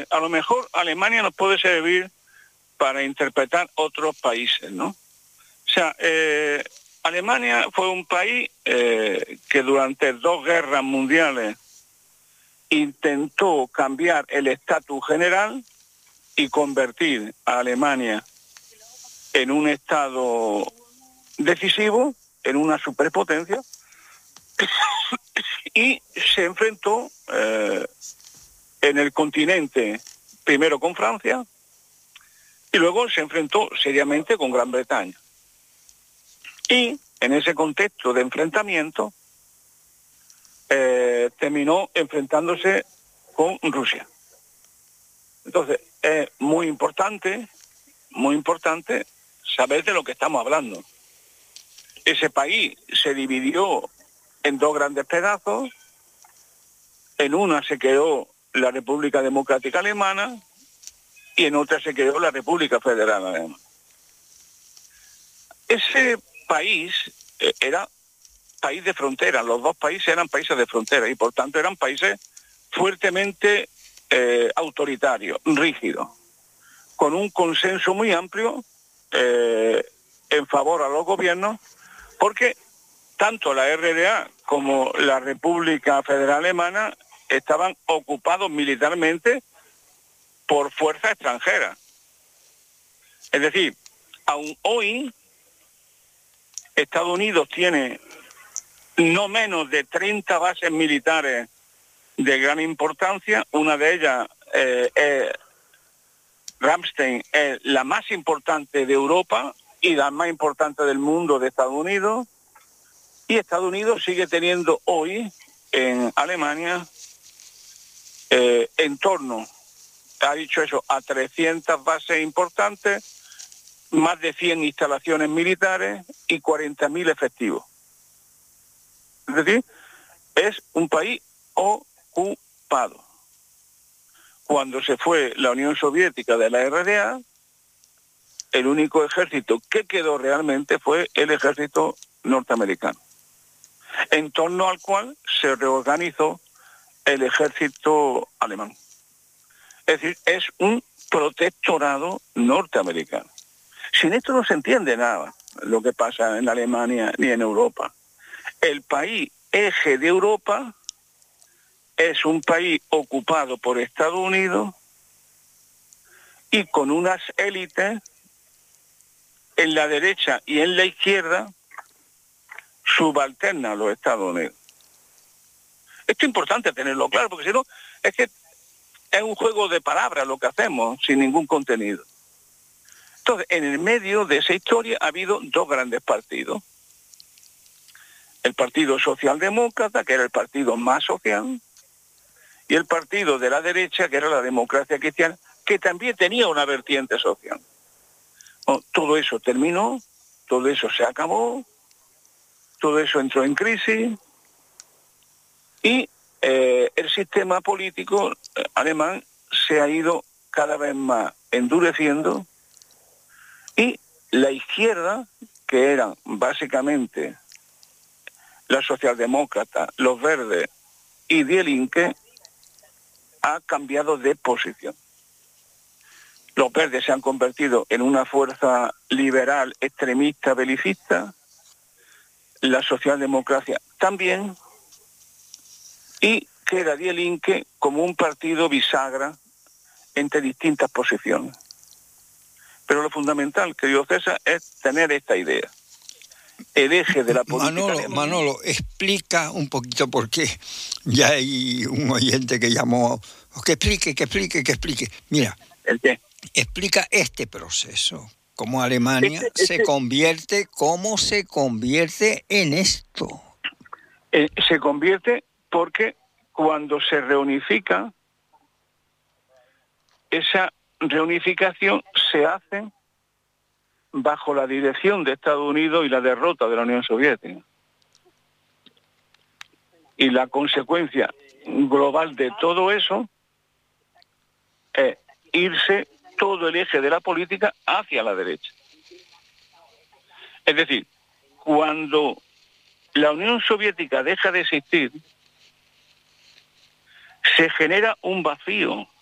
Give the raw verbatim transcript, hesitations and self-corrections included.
a lo mejor Alemania nos puede servir para interpretar otros países, ¿no? O sea, eh, Alemania fue un país eh, que durante dos guerras mundiales intentó cambiar el estatus general y convertir a Alemania en un estado decisivo, en una superpotencia, y se enfrentó eh, en el continente primero con Francia y luego se enfrentó seriamente con Gran Bretaña. Y en ese contexto de enfrentamiento eh, terminó enfrentándose con Rusia. Entonces es muy importante, muy importante saber de lo que estamos hablando. Ese país se dividió en dos grandes pedazos. En una se quedó la República Democrática Alemana y en otra se quedó la República Federal Alemana. Ese país eh, era país de frontera, los dos países eran países de frontera y por tanto eran países fuertemente eh, autoritarios, rígidos, con un consenso muy amplio eh, en favor a los gobiernos, porque tanto la R D A como la República Federal Alemana estaban ocupados militarmente por fuerzas extranjeras. Es decir, aún hoy Estados Unidos tiene no menos de treinta bases militares de gran importancia. Una de ellas, eh, eh, Ramstein, es la más importante de Europa y la más importante del mundo de Estados Unidos. Y Estados Unidos sigue teniendo hoy en Alemania eh, en torno, ha dicho eso, a trescientas bases importantes, más de cien instalaciones militares y cuarenta mil efectivos. Es decir, es un país ocupado. Cuando se fue la Unión Soviética de la R D A, el único ejército que quedó realmente fue el ejército norteamericano, en torno al cual se reorganizó el ejército alemán. Es decir, es un protectorado norteamericano. Sin esto no se entiende nada lo que pasa en Alemania ni en Europa. El país eje de Europa es un país ocupado por Estados Unidos y con unas élites en la derecha y en la izquierda subalternas a los Estados Unidos. Esto es importante tenerlo claro, porque si no, es que es un juego de palabras lo que hacemos, sin ningún contenido. Entonces, en el medio de esa historia ha habido dos grandes partidos. El Partido Socialdemócrata, que era el partido más social, y el partido de la derecha, que era la Democracia Cristiana, que también tenía una vertiente social. Bueno, todo eso terminó, todo eso se acabó, todo eso entró en crisis, y eh, el sistema político alemán se ha ido cada vez más endureciendo, y la izquierda, que eran básicamente la socialdemócrata, los verdes y Die Linke, ha cambiado de posición. Los verdes se han convertido en una fuerza liberal, extremista, belicista, la socialdemocracia también, y queda Die Linke como un partido bisagra entre distintas posiciones. Pero lo fundamental, querido César, es tener esta idea. El eje de la política Manolo, alemana. Manolo, explica un poquito por qué. Ya hay un oyente que llamó, que explique, que explique, que explique. Mira, ¿El qué? Explica este proceso, cómo Alemania Este, este, se convierte, cómo se convierte en esto. Eh, se convierte porque cuando se reunifica, esa reunificación se hace bajo la dirección de Estados Unidos y la derrota de la Unión Soviética. Y la consecuencia global de todo eso es irse todo el eje de la política hacia la derecha. Es decir, cuando la Unión Soviética deja de existir, se genera un vacío